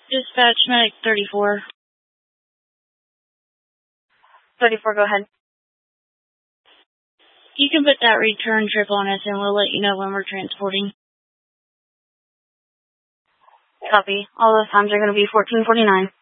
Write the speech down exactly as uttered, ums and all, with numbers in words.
Dispatch medic thirty-four. thirty-four, go ahead. You can put that return trip on us and we'll let you know when we're transporting. Copy. All those times are going to be fourteen forty-nine.